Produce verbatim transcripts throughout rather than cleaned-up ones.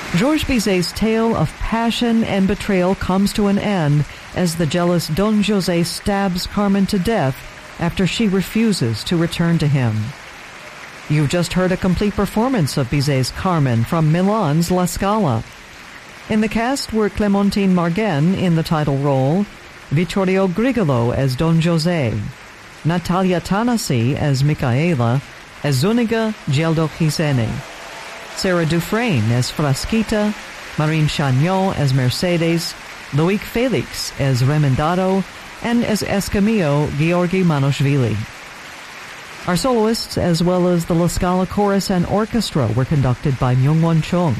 Georges Bizet's tale of passion and betrayal comes to an end as the jealous Don José stabs Carmen to death after she refuses to return to him. You've just heard a complete performance of Bizet's Carmen from Milan's La Scala. In the cast were Clementine Margen in the title role, Vittorio Grigolo as Don José, Natalia Tanasi as Micaela, as Zuniga Geldo Gisene, Sarah Dufresne as Frasquita, Marine Chagnon as Mercedes, Loic Felix as Remendado, and as Escamillo, Georgi Manoshvili. Our soloists, as well as the La Scala Chorus and Orchestra, were conducted by Myung-Won Chung.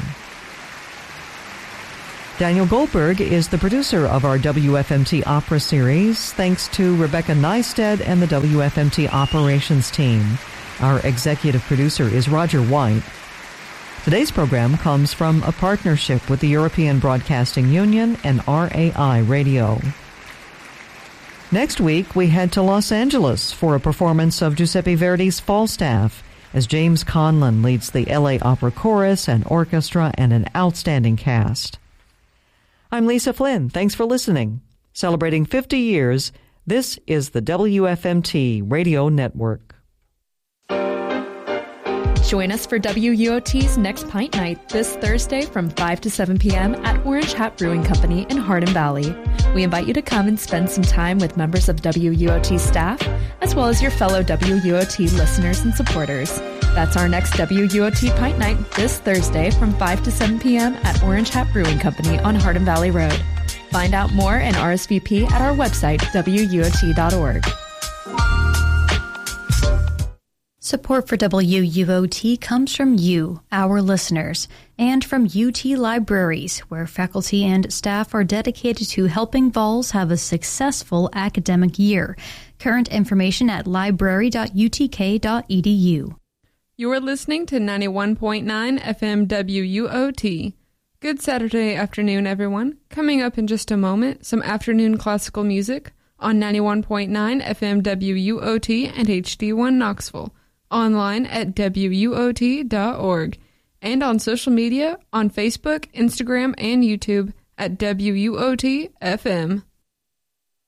Daniel Goldberg is the producer of our W F M T Opera series, thanks to Rebecca Neisted and the W F M T Operations team. Our executive producer is Roger White. Today's program comes from a partnership with the European Broadcasting Union and R A I Radio. Next week, we head to Los Angeles for a performance of Giuseppe Verdi's Falstaff, as James Conlon leads the L A Opera Chorus and Orchestra and an outstanding cast. I'm Lisa Flynn. Thanks for listening. Celebrating fifty years, this is the W F M T Radio Network. Join us for W U O T's Next Pint Night this Thursday from five to seven p.m. at Orange Hat Brewing Company in Hardin Valley. We invite you to come and spend some time with members of W U O T staff, as well as your fellow W U O T listeners and supporters. That's our next W U O T Pint Night this Thursday from five to seven p.m. at Orange Hat Brewing Company on Hardin Valley Road. Find out more and R S V P at our website, W U O T dot org. Support for W U O T comes from you, our listeners, and from U T Libraries, where faculty and staff are dedicated to helping Vols have a successful academic year. Current information at library dot u t k dot e d u. You're listening to ninety-one point nine F M W U O T. Good Saturday afternoon, everyone. Coming up in just a moment, some afternoon classical music on ninety-one point nine F M W U O T and H D one Knoxville. Online at W U O T dot org, and on social media on Facebook, Instagram, and YouTube at W U O T F M.